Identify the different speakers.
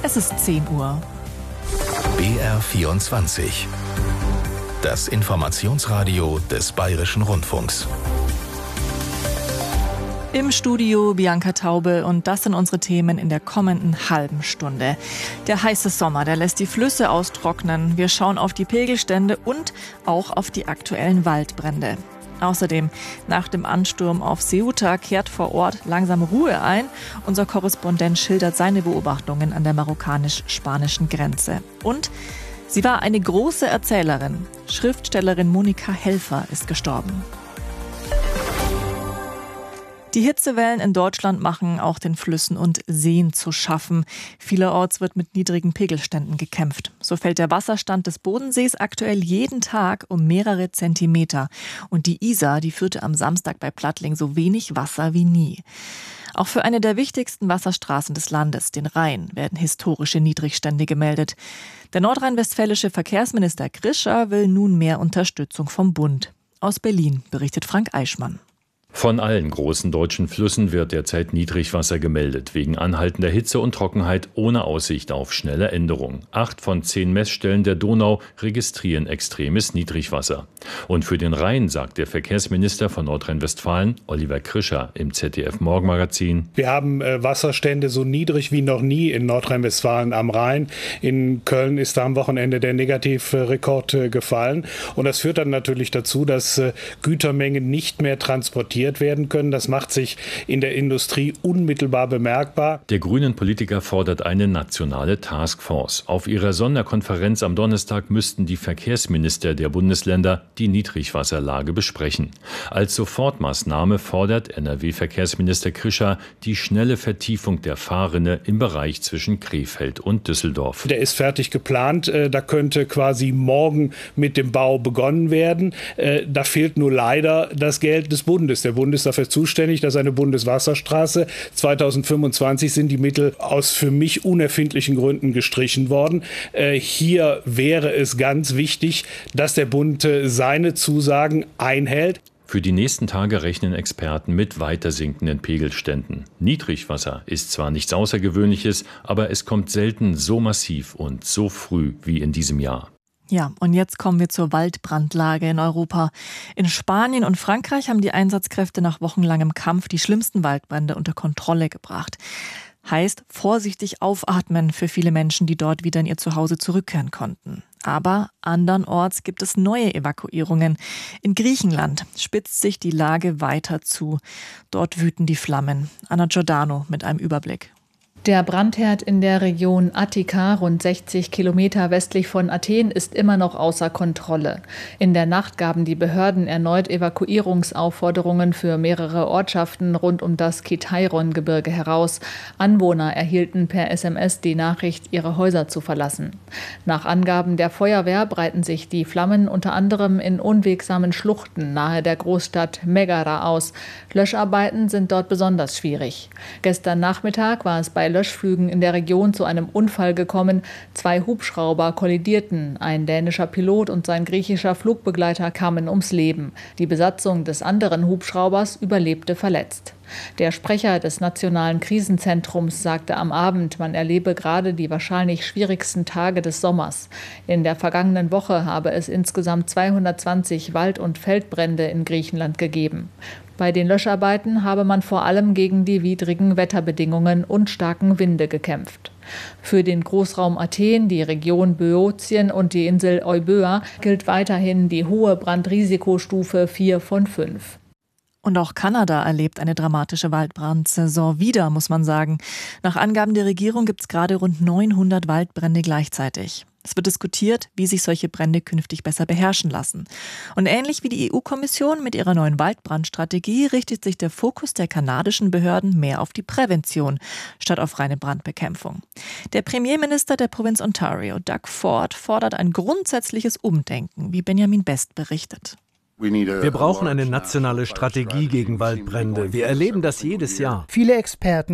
Speaker 1: Es ist 10 Uhr.
Speaker 2: BR24. Das Informationsradio des Bayerischen Rundfunks.
Speaker 1: Im Studio Bianca Taube und das sind unsere Themen in der kommenden halben Stunde. Der heiße Sommer, der lässt die Flüsse austrocknen. Wir schauen auf die Pegelstände und auch auf die aktuellen Waldbrände. Außerdem, nach dem Ansturm auf Ceuta kehrt vor Ort langsam Ruhe ein. Unser Korrespondent schildert seine Beobachtungen an der marokkanisch-spanischen Grenze. Und sie war eine große Erzählerin. Schriftstellerin Monika Helfer ist gestorben. Die Hitzewellen in Deutschland machen auch den Flüssen und Seen zu schaffen. Vielerorts wird mit niedrigen Pegelständen gekämpft. So fällt der Wasserstand des Bodensees aktuell jeden Tag um mehrere Zentimeter. Und die Isar, die führte am Samstag bei Plattling so wenig Wasser wie nie. Auch für eine der wichtigsten Wasserstraßen des Landes, den Rhein, werden historische Niedrigstände gemeldet. Der nordrhein-westfälische Verkehrsminister Krischer will nun mehr Unterstützung vom Bund. Aus Berlin berichtet Frank Eichmann.
Speaker 3: Von allen großen deutschen Flüssen wird derzeit Niedrigwasser gemeldet, wegen anhaltender Hitze und Trockenheit ohne Aussicht auf schnelle Änderung. 8 von 10 Messstellen der Donau registrieren extremes Niedrigwasser. Und für den Rhein sagt der Verkehrsminister von Nordrhein-Westfalen, Oliver Krischer, im ZDF-Morgenmagazin:
Speaker 4: Wir haben Wasserstände so niedrig wie noch nie in Nordrhein-Westfalen am Rhein. In Köln ist da am Wochenende der Negativrekord gefallen. Und das führt dann natürlich dazu, dass Gütermengen nicht mehr transportiert werden können. Das macht sich in der Industrie unmittelbar bemerkbar.
Speaker 3: Der grünen Politiker fordert eine nationale Taskforce. Auf ihrer Sonderkonferenz am Donnerstag müssten die Verkehrsminister der Bundesländer die Niedrigwasserlage besprechen. Als Sofortmaßnahme fordert NRW-Verkehrsminister Krischer die schnelle Vertiefung der Fahrrinne im Bereich zwischen Krefeld und Düsseldorf.
Speaker 4: Der ist fertig geplant. Da könnte quasi morgen mit dem Bau begonnen werden. Da fehlt nur leider das Geld des Bundes. Der Bund ist dafür zuständig, dass eine Bundeswasserstraße 2025 sind die Mittel aus für mich unerfindlichen Gründen gestrichen worden. Hier wäre es ganz wichtig, dass der Bund seine Zusagen einhält.
Speaker 3: Für die nächsten Tage rechnen Experten mit weiter sinkenden Pegelständen. Niedrigwasser ist zwar nichts Außergewöhnliches, aber es kommt selten so massiv und so früh wie in diesem Jahr.
Speaker 1: Ja, und jetzt kommen wir zur Waldbrandlage in Europa. In Spanien und Frankreich haben die Einsatzkräfte nach wochenlangem Kampf die schlimmsten Waldbrände unter Kontrolle gebracht. Heißt, vorsichtig aufatmen für viele Menschen, die dort wieder in ihr Zuhause zurückkehren konnten. Aber andernorts gibt es neue Evakuierungen. In Griechenland spitzt sich die Lage weiter zu. Dort wüten die Flammen. Anna Giordano mit einem Überblick.
Speaker 5: Der Brandherd in der Region Attika, rund 60 Kilometer westlich von Athen, ist immer noch außer Kontrolle. In der Nacht gaben die Behörden erneut Evakuierungsaufforderungen für mehrere Ortschaften rund um das Kitairon-Gebirge heraus. Anwohner erhielten per SMS die Nachricht, ihre Häuser zu verlassen. Nach Angaben der Feuerwehr breiten sich die Flammen unter anderem in unwegsamen Schluchten nahe der Großstadt Megara aus. Löscharbeiten sind dort besonders schwierig. Gestern Nachmittag war es bei Löschflügen in der Region zu einem Unfall gekommen. 2 Hubschrauber kollidierten. Ein dänischer Pilot und sein griechischer Flugbegleiter kamen ums Leben. Die Besatzung des anderen Hubschraubers überlebte verletzt. Der Sprecher des Nationalen Krisenzentrums sagte am Abend, man erlebe gerade die wahrscheinlich schwierigsten Tage des Sommers. In der vergangenen Woche habe es insgesamt 220 Wald- und Feldbrände in Griechenland gegeben. Bei den Löscharbeiten habe man vor allem gegen die widrigen Wetterbedingungen und starken Winde gekämpft. Für den Großraum Athen, die Region Böotien und die Insel Euböa gilt weiterhin die hohe Brandrisikostufe 4 von 5.
Speaker 1: Und auch Kanada erlebt eine dramatische Waldbrandsaison wieder, muss man sagen. Nach Angaben der Regierung gibt es gerade rund 900 Waldbrände gleichzeitig. Es wird diskutiert, wie sich solche Brände künftig besser beherrschen lassen. Und ähnlich wie die EU-Kommission mit ihrer neuen Waldbrandstrategie richtet sich der Fokus der kanadischen Behörden mehr auf die Prävention statt auf reine Brandbekämpfung. Der Premierminister der Provinz Ontario, Doug Ford, fordert ein grundsätzliches Umdenken, wie Benjamin Best berichtet.
Speaker 6: Wir brauchen eine nationale Strategie gegen Waldbrände. Wir erleben das jedes Jahr.
Speaker 7: Viele Experten